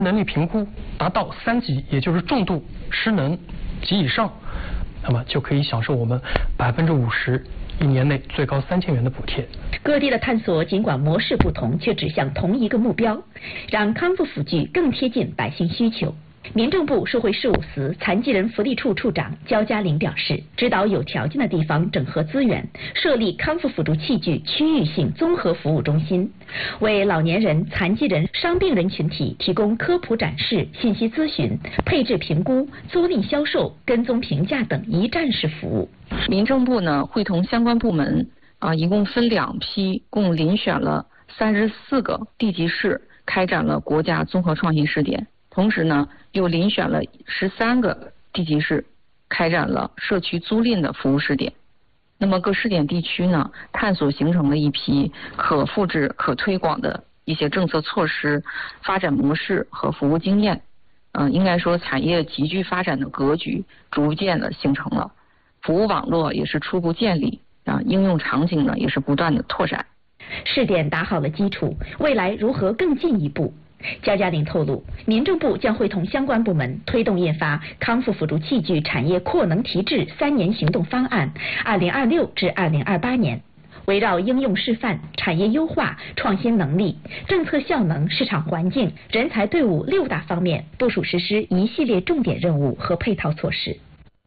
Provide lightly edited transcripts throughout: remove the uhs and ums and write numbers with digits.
能力评估达到3级，也就是重度失能及以上，那么就可以享受我们50%，1年内最高3000元的补贴。 各地的探索尽管模式不同，却指向同一个目标，让康复辅具更贴近百姓需求。民政部社会事务司残疾人福利处处长焦嘉玲表示，指导有条件的地方整合资源，设立康复辅助器具区域性综合服务中心，为老年人、残疾人、伤病人群体提供科普展示、信息咨询、配置评估、租赁销售、跟踪评价等一站式服务。 民政部呢会同相关部门一共分2批，共遴选了34个地级市，开展了国家综合创新试点。同时呢，又遴选了13个地级市，开展了社区租赁的服务试点。那么各试点地区呢，探索形成了一批可复制、可推广的一些政策措施、发展模式和服务经验。应该说产业急剧发展的格局逐渐的形成了，服务网络也是初步建立，应用场景呢也是不断的拓展。 试点打好了基础，未来如何更进一步？焦嘉玲透露，民政部将会同相关部门推动印发康复辅助器具产业扩能提质3年行动方案，2026至2028年，围绕应用示范、产业优化、创新能力、政策效能、市场环境、人才队伍6大方面部署实施一系列重点任务和配套措施。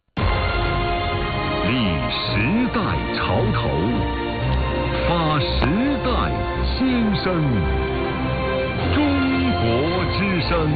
立时代潮头，发时代新声。中国之声。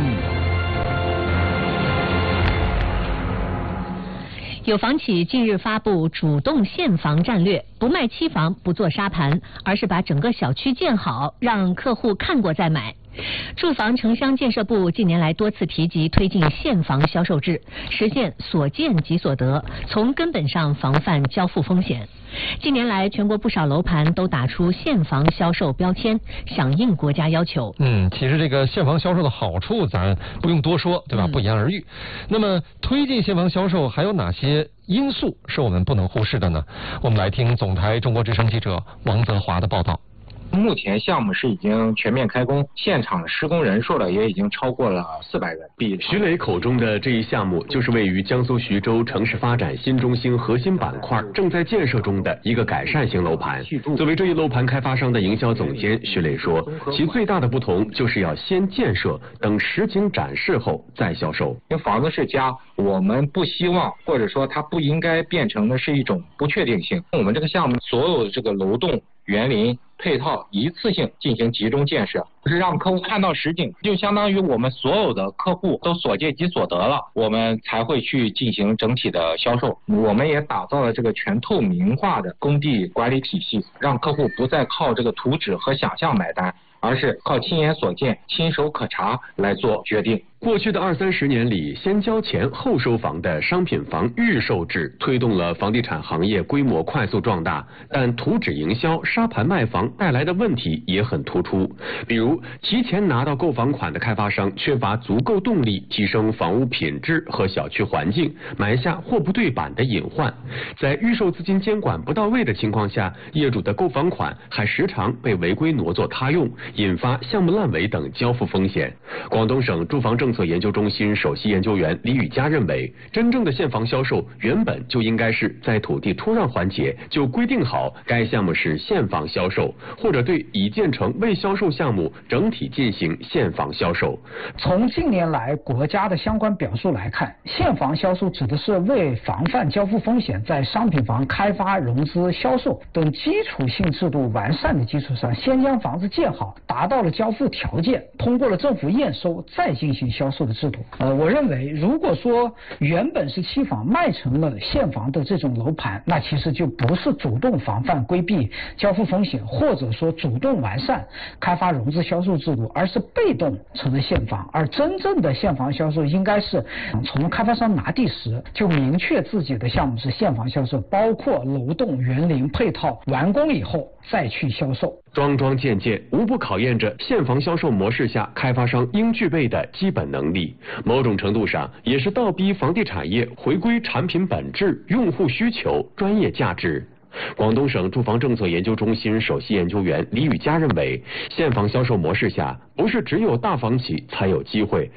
有房企近日发布主动限房战略，不卖期房，不做沙盘，而是把整个小区建好，让客户看过再买。住房城乡建设部近年来多次提及推进现房销售制，实现所见即所得，从根本上防范交付风险。近年来，全国不少楼盘都打出现房销售标签，响应国家要求。 其实这个现房销售的好处咱不用多说，对吧？不言而喻。那么推进现房销售还有哪些因素是我们不能忽视的呢？我们来听总台中国之声记者王泽华的报道。 目前项目是已经全面开工，现场施工人数呢也已经超过了400人。 徐磊口中的这一项目，就是位于江苏徐州城市发展新中心核心板块正在建设中的一个改善型楼盘。作为这一楼盘开发商的营销总监，徐磊说，其最大的不同就是要先建设，等实景展示后再销售。 因为房子是家，我们不希望或者说它不应该变成的是一种不确定性。我们这个项目所有的这个楼栋、园林配套一次性进行集中建设，是让客户看到实景，就相当于我们所有的客户都所见即所得了，我们才会去进行整体的销售。我们也打造了这个全透明化的工地管理体系，让客户不再靠这个图纸和想象买单，而是靠亲眼所见、亲手可查来做决定。 过去的20-30年里，先交钱后收房的商品房预售制推动了房地产行业规模快速壮大，但图纸营销、沙盘卖房带来的问题也很突出。比如，提前拿到购房款的开发商缺乏足够动力提升房屋品质和小区环境，埋下货不对版的隐患。在预售资金监管不到位的情况下，业主的购房款还时常被违规挪作他用，引发项目烂尾等交付风险。广东省住房政策研究中心首席研究员李宇佳认为，真正的现房销售原本就应该是在土地土壤环节就规定好该项目是现房销售，或者对已建成未销售项目整体进行现房销售。 从近年来国家的相关表述来看，现房销售指的是为防范交付风险，在商品房开发、融资、销售等基础性制度完善的基础上，先将房子建好，达到了交付条件，通过了政府验收，再进行销售的制度。我认为，如果说原本是期房卖成了现房的这种楼盘，那其实就不是主动防范规避交付风险，或者说主动完善开发、融资、销售制度，而是被动成了现房。而真正的现房销售应该是从开发商拿地时就明确自己的项目是现房销售，包括楼栋、园林配套完工以后再去销售。 桩桩件件无不考验着现房销售模式下开发商应具备的基本能力，某种程度上也是倒逼房地产业回归产品本质、用户需求、专业价值。 广东省住房政策研究中心首席研究员李宇佳认为，现房销售模式下，不是只有大房企才有机会，